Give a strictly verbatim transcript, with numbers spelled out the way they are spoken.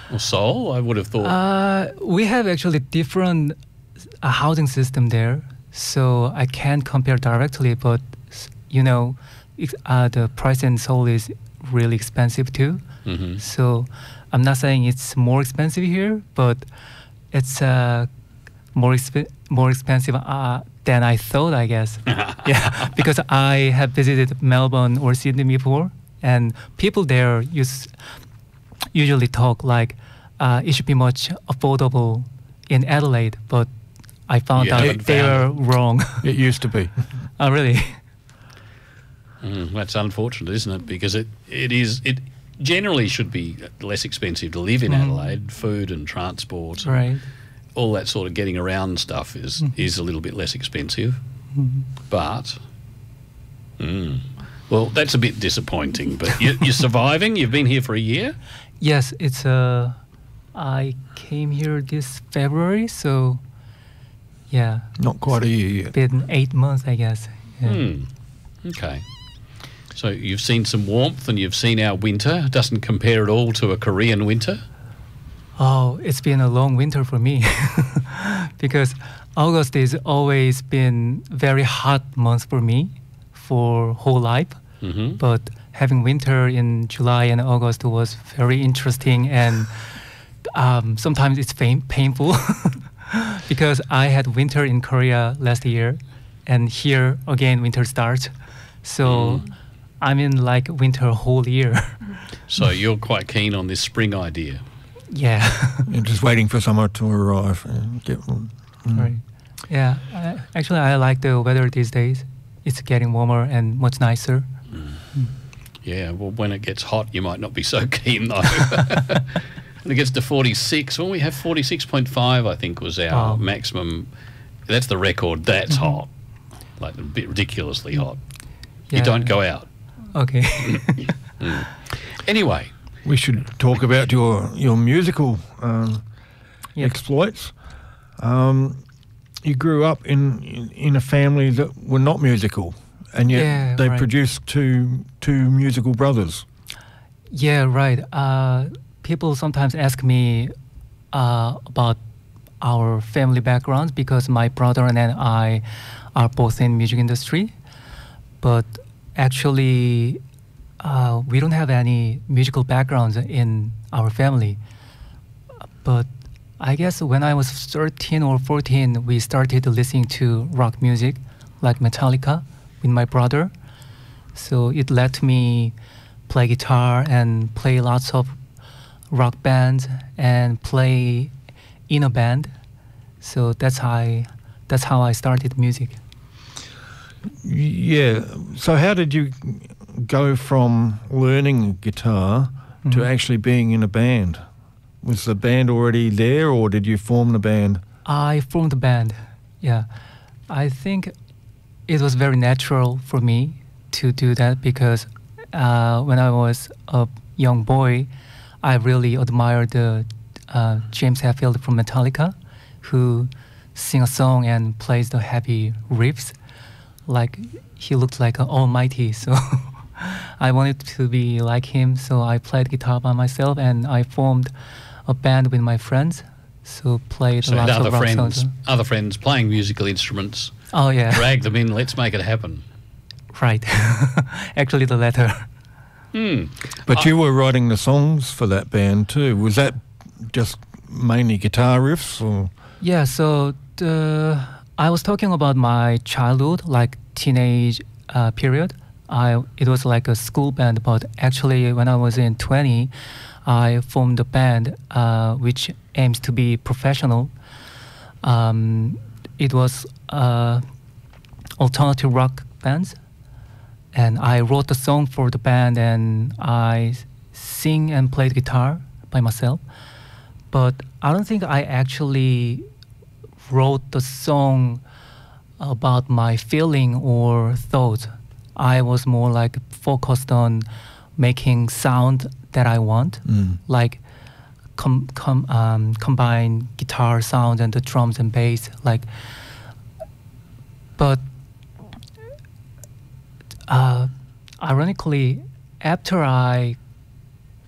or Seoul? I would have thought. Uh, we have actually different uh, housing system there, so I can't compare directly. But you know, ex- uh, the price in Seoul is really expensive too. Mm-hmm. So I'm not saying it's more expensive here, but it's uh, more exp- more expensive uh, than I thought, I guess. Yeah, because I have visited Melbourne or Sydney before, and people there use usually talk like uh, it should be much affordable in Adelaide, but I found You out haven't they were found wrong. It used to be. Oh, really? Mm, that's unfortunate, isn't it? Because it, it is it generally should be less expensive to live in Mm. Adelaide. Food and transport, and Right. all that sort of getting around stuff is Mhm. is a little bit less expensive. Mhm. But, mm, well, that's a bit disappointing. But you, you're surviving. You've been here for a year. Yes, it's uh, I came here this February, so yeah, Not quite a year yet. been eight months, I guess. Yeah. Hmm. Okay. So you've seen some warmth and you've seen our winter. It doesn't compare at all to a Korean winter. Oh, it's been a long winter for me because August is always been very hot month for me for whole life. Mm-hmm. But having winter in July and August was very interesting, and um, sometimes it's pain- painful because I had winter in Korea last year, and here again winter starts. So Mm. I'm in like winter whole year. So you're quite keen on this spring idea. Yeah. You're just waiting for summer to arrive. and Get, mm. Right. Yeah. I, actually, I like the weather these days. It's getting warmer and much nicer. Yeah, well, when it gets hot, you might not be so keen, though. When it gets to forty-six, well, we have forty-six point five, I think, was our Oh. maximum. That's the record. That's Mhm. hot. Like, a bit ridiculously hot. Yeah. You don't go out. Okay. Mm. Anyway, We should talk about your your musical um, Yep. exploits. Um, you grew up in, in in a family that were not musical, and yet Yeah, they right. produced two two musical brothers. Yeah, right. Uh, people sometimes ask me uh, about our family backgrounds because my brother and I are both in music industry, but actually uh, we don't have any musical backgrounds in our family. But I guess when I was thirteen or fourteen, we started listening to rock music like Metallica with my brother. So it let me play guitar and play lots of rock bands and play in a band. So that's how I, that's how I started music. Yeah. So how did you go from learning guitar to Mhm. actually being in a band? Was the band already there, or did you form the band? I formed a band. Yeah. I think it was very natural for me to do that because uh, when I was a young boy, I really admired uh, uh, James Hetfield from Metallica, who sing a song and plays the heavy riffs. Like he looked like an almighty. So I wanted to be like him. So I played guitar by myself and I formed a band with my friends. So played so lots had other of rock friends, songs. other friends playing musical instruments, Oh yeah, drag them in, let's make it happen. right. Actually, the latter. Hmm. But I- you were writing the songs for that band too. Was that just mainly guitar riffs, or? Yeah. So the I was talking about my childhood, like teenage uh, period. I it was like a school band, but actually when I was in twenty, I formed a band uh, which aims to be professional. Um, it was uh, alternative rock bands, and I wrote the song for the band, and I sing and played guitar by myself. But I don't think I actually wrote the song about my feeling or thoughts. I was more like focused on making sound that I want, Mm. like com- com- um, combine guitar sound and the drums and bass. Like, but uh, ironically, after I